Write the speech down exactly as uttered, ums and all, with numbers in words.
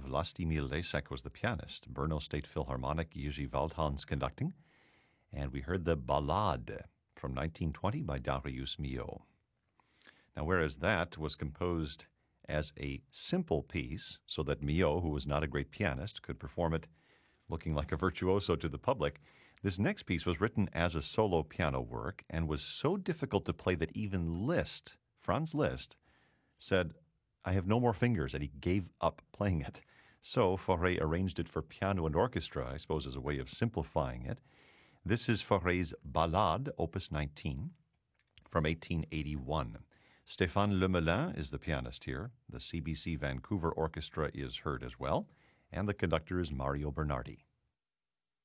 Vlastimil Lesek was the pianist. Brno State Philharmonic, Jiří Waldhans conducting. And we heard the Ballade from nineteen twenty by Darius Milhaud. Now, whereas that was composed as a simple piece so that Milhaud, who was not a great pianist, could perform it looking like a virtuoso to the public, this next piece was written as a solo piano work and was so difficult to play that even Liszt, Franz Liszt, said, I have no more fingers, and he gave up playing it. So Fauré arranged it for piano and orchestra, I suppose as a way of simplifying it. This is Fauré's Ballade, opus nineteen, from eighteen eighty-one. Stéphane Lemelin is the pianist here. The C B C Vancouver Orchestra is heard as well, and the conductor is Mario Bernardi.